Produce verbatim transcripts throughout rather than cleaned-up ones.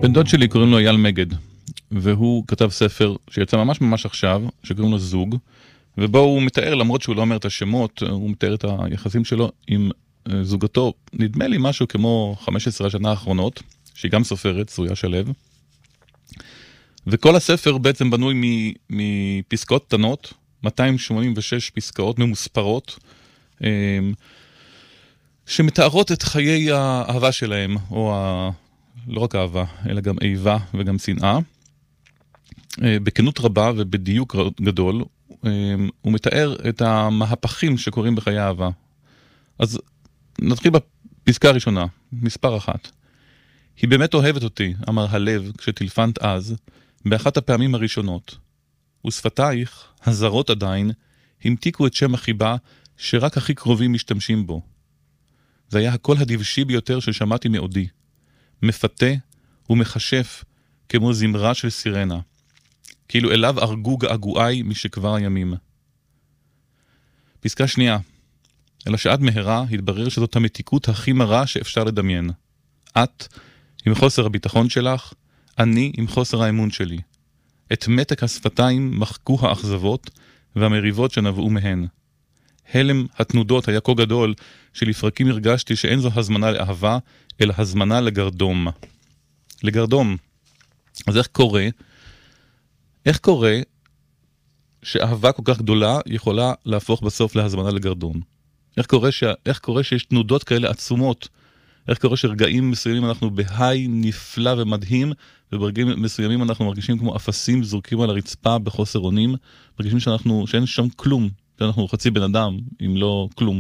בן דוד שלי קוראים לו אייל מגד, והוא כתב ספר שיצא ממש ממש עכשיו, שקוראים לו זוג, ובו הוא מתאר, למרות שהוא לא אומר את השמות, הוא מתאר את היחסים שלו עם זוגתו, נדמה לי משהו כמו חמש עשרה שנה האחרונות, שהיא גם סופרת, צרויה שלו. וכל הספר בעצם בנוי מפסקאות קטנות, מאתיים שמונים ושש פסקאות ממוספרות, שמתארות את חיי האהבה שלהם, או ה... לא רק אהבה, אלא גם איבה וגם שנאה. בכנות רבה ובדיוק גדול, הוא מתאר את המהפכים שקורים בחיי האהבה. אז נתחיל בפסקה הראשונה, מספר אחת. היא באמת אוהבת אותי, אמר הלב כשטלפנת אז, באחת הפעמים הראשונות. ושפתייך, הזרות עדיין, המתיקו את שם החיבה שרק הכי קרובים משתמשים בו. זה היה הקול הדבשי ביותר ששמעתי מעודי. מפתה ומחשף כמו זמרה של סירנה. כאילו אליו ארגו געגועי משכבר הימים. פסקה שנייה. אלא שעד מהרה התברר שזאת המתיקות הכי מרה שאפשר לדמיין. את עם חוסר הביטחון שלך, אני עם חוסר האמון שלי. את מתק השפתיים מחקו האכזבות והמריבות שנבעו מהן. הלם התנודות היה כה גדול שלפרקים הרגשתי שאין זו הזמנה לאהבה, אלא הזמנה לגרדום. לגרדום. אז איך קורה? איך קורה שאהבה כל כך גדולה יכולה להפוך בסוף להזמנה לגרדום? איך קורה, ש... איך קורה שיש תנודות כאלה עצומות? איך קורה שרגעים מסוימים אנחנו בהיי נפלא ומדהים, וברגעים מסוימים אנחנו מרגישים כמו אפסים זורקים על הרצפה בחוסר אונים, מרגישים שאנחנו, שאין שם כלום, שאנחנו חצי בן אדם, אם לא כלום.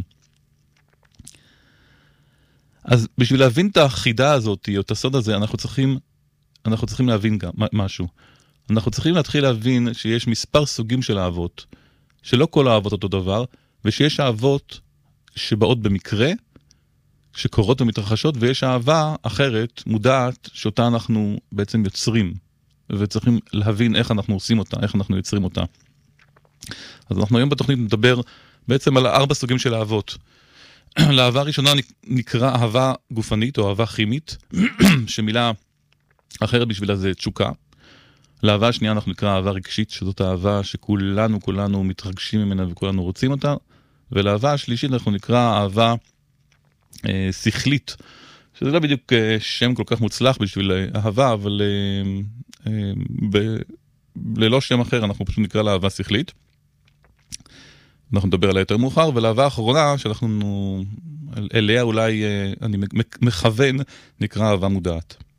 אז בשביל להבין את החידה הזאת, או את הסוד הזה, אנחנו צריכים, אנחנו צריכים להבין גם משהו. אנחנו צריכים להתחיל להבין שיש מספר סוגים של אהבות, שלא כל האהבות אותו דבר, ושיש אהבות שבאות במקרה, שקורות ומתרחשות, ויש אהבה אחרת, מודעת, שאותה אנחנו בעצם יוצרים, וצריכים להבין איך אנחנו עושים אותה, איך אנחנו יוצרים אותה. אז אנחנו היום בתוכנית נדבר בעצם על ארבע סוגים של אהבות. לאהבה הראשונה נקרא אהבה גופנית או אהבה כימית, שמילה אחרת בשבילה זה תשוקה. לאהבה השנייה אנחנו נקרא אהבה רגשית, שזאת אהבה שכולנו כולנו מתרגשים ממנה וכולנו רוצים אותה. ולאהבה השלישית אנחנו נקרא אהבה אה, שכלית, שזה לא בדיוק אה, שם כל כך מוצלח בשביל אהבה, אבל אה, אה, ב, ללא שם אחר אנחנו פשוט נקרא לאהבה שכלית. אנחנו נדבר עליה יותר מאוחר, ולאהבה האחרונה שאנחנו אליה אולי אני מכוון נקרא אהבה מודעת.